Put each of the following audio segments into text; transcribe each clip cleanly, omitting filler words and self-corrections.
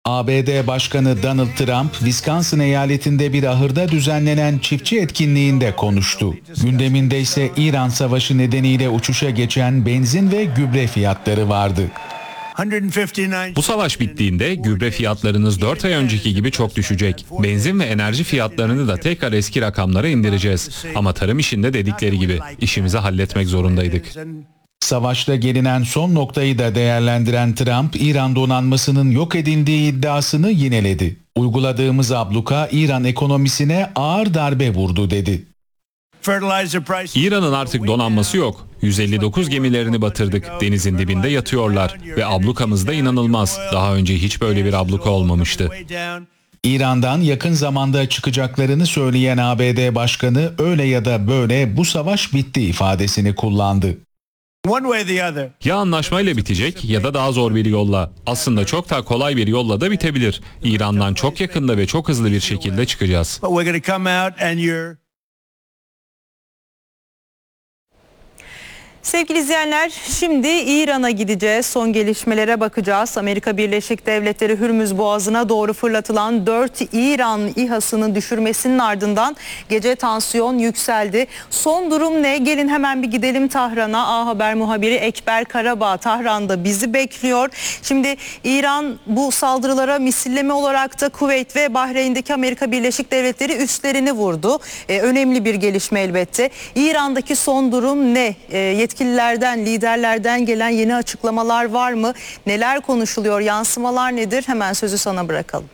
ABD Başkanı Donald Trump, Wisconsin eyaletinde bir ahırda düzenlenen çiftçi etkinliğinde konuştu. Gündeminde ise İran Savaşı nedeniyle uçuşa geçen benzin ve gübre fiyatları vardı. Bu savaş bittiğinde gübre fiyatlarınız 4 ay önceki gibi çok düşecek. Benzin ve enerji fiyatlarını da tekrar eski rakamlara indireceğiz. Ama tarım işinde dedikleri gibi işimizi halletmek zorundaydık. Savaşta gelinen son noktayı da değerlendiren Trump, İran donanmasının yok edildiği iddiasını yineledi. Uyguladığımız abluka İran ekonomisine ağır darbe vurdu dedi. İran'ın artık donanması yok. 159 gemilerini batırdık. Denizin dibinde yatıyorlar. Ve ablukamız da inanılmaz. Daha önce hiç böyle bir abluka olmamıştı. İran'dan yakın zamanda çıkacaklarını söyleyen ABD Başkanı öyle ya da böyle bu savaş bitti ifadesini kullandı. Ya anlaşmayla bitecek ya da daha zor bir yolla. Aslında çok daha kolay bir yolla da bitebilir. İran'dan çok yakında ve çok hızlı bir şekilde çıkacağız. Sevgili izleyenler, şimdi İran'a gideceğiz. Son gelişmelere bakacağız. Amerika Birleşik Devletleri Hürmüz Boğazı'na doğru fırlatılan 4 İran İHA'sının düşürmesinin ardından gece tansiyon yükseldi. Son durum ne? Gelin hemen bir gidelim Tahran'a. A Haber muhabiri Ekber Karabağ Tahran'da bizi bekliyor. Şimdi İran bu saldırılara misilleme olarak da Kuveyt ve Bahreyn'deki Amerika Birleşik Devletleri üslerini vurdu. Önemli bir gelişme elbette. İran'daki son durum ne? Yetkililerden, liderlerden gelen yeni açıklamalar var mı? Neler konuşuluyor? Yansımalar nedir? Hemen sözü sana bırakalım.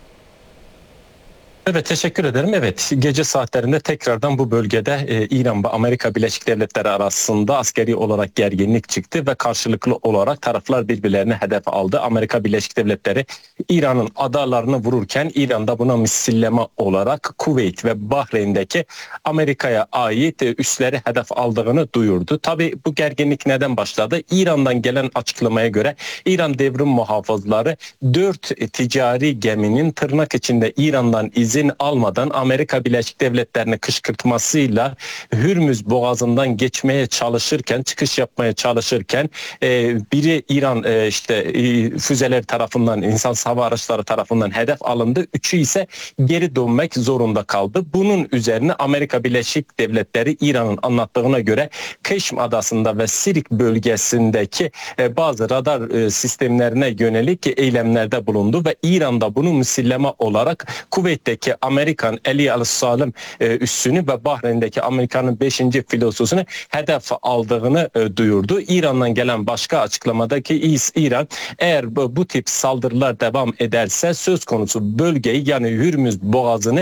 Evet, teşekkür ederim. Evet, gece saatlerinde tekrardan bu bölgede İran ve Amerika Birleşik Devletleri arasında askeri olarak gerginlik çıktı ve karşılıklı olarak taraflar birbirlerine hedef aldı. Amerika Birleşik Devletleri İran'ın adalarını vururken İran da buna misilleme olarak Kuveyt ve Bahreyn'deki Amerika'ya ait üsleri hedef aldığını duyurdu. Tabii bu gerginlik neden başladı? İran'dan gelen açıklamaya göre İran devrim muhafızları 4 ticari geminin tırnak içinde İran'dan izin almadan Amerika Birleşik Devletleri'ne kışkırtmasıyla Hürmüz Boğazı'ndan geçmeye çalışırken, çıkış yapmaya çalışırken biri İran füzeler tarafından, insan hava araçları tarafından hedef alındı. 3'ü ise geri dönmek zorunda kaldı. Bunun üzerine Amerika Birleşik Devletleri İran'ın anlattığına göre Keşm Adası'nda ve Sirik bölgesindeki bazı radar sistemlerine yönelik eylemlerde bulundu ve İran'da bunu misilleme olarak Kuveyt'teki Amerikan Eli Al-Salim üssünü ve Bahreyn'deki Amerika'nın 5. filososunu hedef aldığını duyurdu. İran'dan gelen başka açıklamadaki İran eğer bu tip saldırılar devam ederse söz konusu bölgeyi yani Hürmüz Boğazı'nı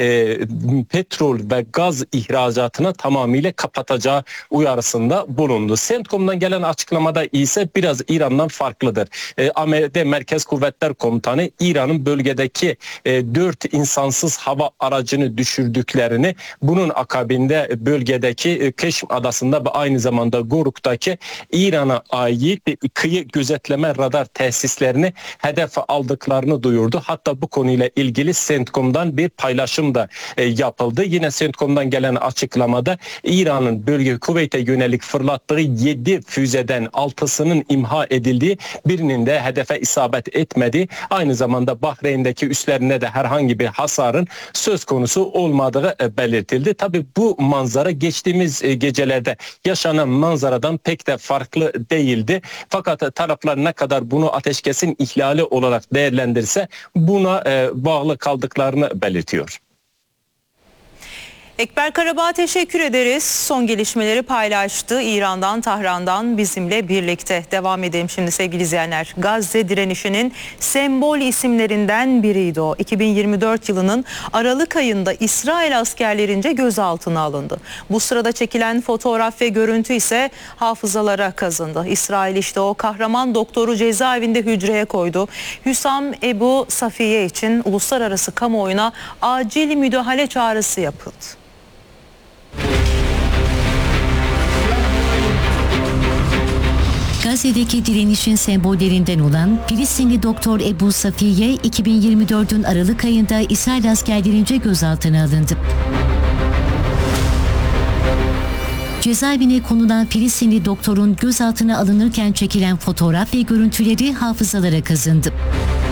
petrol ve gaz ihracatına tamamıyla kapatacağı uyarısında bulundu. CENTCOM'dan gelen açıklamada ise biraz İran'dan farklıdır. ABD Merkez Kuvvetler Komutanı İran'ın bölgedeki 4 insansız hava aracını düşürdüklerini, bunun akabinde bölgedeki Keşm Adası'nda ve aynı zamanda Goruk'taki İran'a ait kıyı gözetleme radar tesislerini hedef aldıklarını duyurdu. Hatta bu konuyla ilgili CENTCOM'dan bir paylaşım da yapıldı. Yine CENTCOM'dan gelen açıklamada İran'ın bölge Kuveyt'e yönelik fırlattığı 7 füzeden 6'sının imha edildiği, birinin de hedefe isabet etmediği, aynı zamanda Bahreyn'deki üslerine de herhangi bir hasarın söz konusu olmadığı belirtildi. Tabii bu manzara geçtiğimiz gecelerde yaşanan manzaradan pek de farklı değildi. Fakat taraflar ne kadar bunu ateşkesin ihlali olarak değerlendirse buna bağlı kaldıklarını belirtiyor. Ekber Karabağ'a teşekkür ederiz. Son gelişmeleri paylaştı. İran'dan, Tahran'dan bizimle birlikte. Devam edelim şimdi sevgili izleyenler. Gazze direnişinin sembol isimlerinden biriydi o. 2024 yılının Aralık ayında İsrail askerlerince gözaltına alındı. Bu sırada çekilen fotoğraf ve görüntü ise hafızalara kazındı. İsrail işte o kahraman doktoru cezaevinde hücreye koydu. Hüsam Ebu Safiye için uluslararası kamuoyuna acil müdahale çağrısı yapıldı. Gazze'deki direnişin sembollerinden olan Filistinli doktor Ebu Safiye 2024'ün Aralık ayında İsrail askerlerince gözaltına alındı. Cezaevine konulan Filistinli doktorun gözaltına alınırken çekilen fotoğraf ve görüntüleri hafızalara kazındı.